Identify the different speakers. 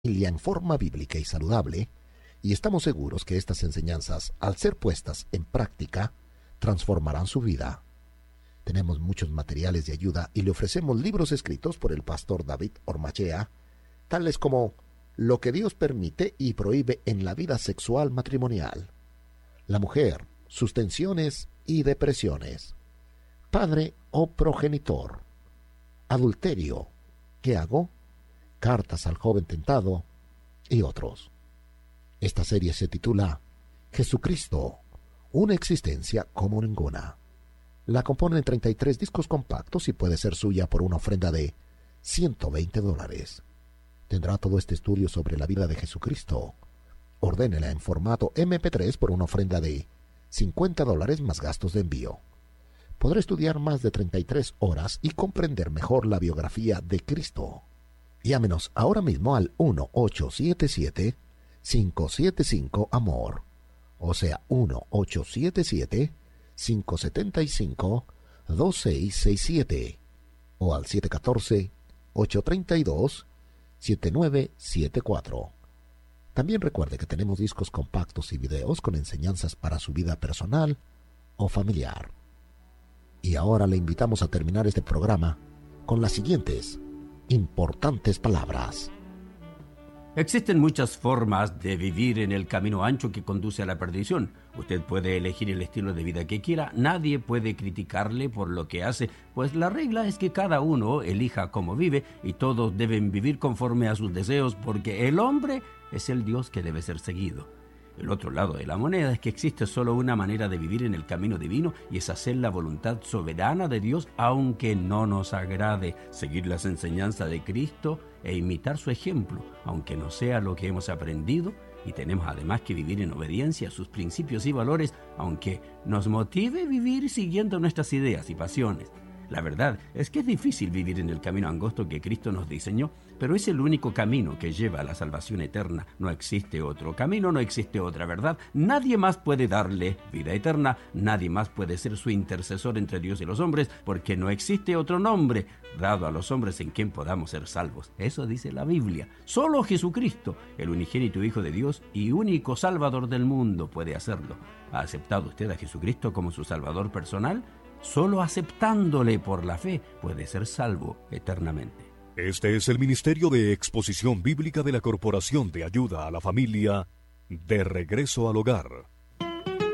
Speaker 1: en forma bíblica y saludable, y estamos seguros que estas enseñanzas, al ser puestas en práctica, transformarán su vida. Tenemos muchos materiales de ayuda y le ofrecemos libros escritos por el pastor David Ormachea, tales como Lo que Dios permite y prohíbe en la vida sexual matrimonial, La mujer, sus tensiones y depresiones, Padre o progenitor, Adulterio, ¿qué hago?, Cartas al joven tentado y otros. Esta serie se titula Jesucristo, una existencia como ninguna. La componen 33 discos compactos y puede ser suya por una ofrenda de $120. Tendrá todo este estudio sobre la vida de Jesucristo. Ordénela en formato MP3 por una ofrenda de $50 más gastos de envío. Podrá estudiar más de 33 horas y comprender mejor la biografía de Cristo. Llámenos ahora mismo al 1-877-575-AMOR, o sea, 1-877-575-2667, o al 714-832-7974. También recuerde que tenemos discos compactos y videos con enseñanzas para su vida personal o familiar. Y ahora le invitamos a terminar este programa con las siguientes importantes palabras.
Speaker 2: Existen muchas formas de vivir en el camino ancho que conduce a la perdición. Usted puede elegir el estilo de vida que quiera. Nadie puede criticarle por lo que hace, pues la regla es que cada uno elija cómo vive y todos deben vivir conforme a sus deseos, porque el hombre es el Dios que debe ser seguido. El otro lado de la moneda es que existe solo una manera de vivir en el camino divino, y es hacer la voluntad soberana de Dios, aunque no nos agrade, seguir las enseñanzas de Cristo e imitar su ejemplo, aunque no sea lo que hemos aprendido, y tenemos además que vivir en obediencia a sus principios y valores, aunque nos motive vivir siguiendo nuestras ideas y pasiones. La verdad es que es difícil vivir en el camino angosto que Cristo nos diseñó, pero es el único camino que lleva a la salvación eterna. No existe otro camino, no existe otra verdad. Nadie más puede darle vida eterna, nadie más puede ser su intercesor entre Dios y los hombres, porque no existe otro nombre dado a los hombres en quien podamos ser salvos. Eso dice la Biblia. Solo Jesucristo, el unigénito Hijo de Dios y único Salvador del mundo, puede hacerlo. ¿Ha aceptado usted a Jesucristo como su Salvador personal? Solo aceptándole por la fe puede ser salvo eternamente.
Speaker 3: Este es el Ministerio de Exposición Bíblica de la Corporación de Ayuda a la Familia, De Regreso al Hogar.